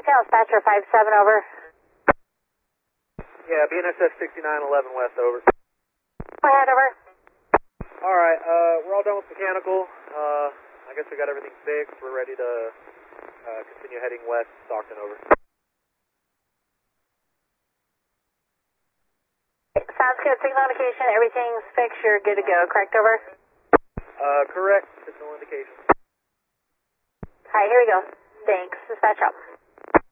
Dispatcher 57, over. Yeah, BNSF 6911 West, over. Go ahead, over. Alright, we're all done with mechanical. I guess we got everything fixed. We're ready to continue heading west, Stockton, over. Sounds good. Signal indication, everything's fixed. You're good to go. Correct, over? Correct. Signal indication. Alright, here we go. Thanks. Dispatch up.